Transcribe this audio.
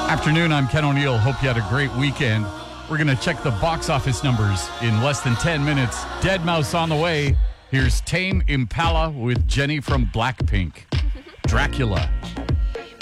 Afternoon, I'm Ken O'Neill. Hope you had a great weekend. We're going to check the box office numbers in less than 10 minutes. Dead Mouse on the way. Here's Tame Impala with Jenny from Blackpink. Dracula.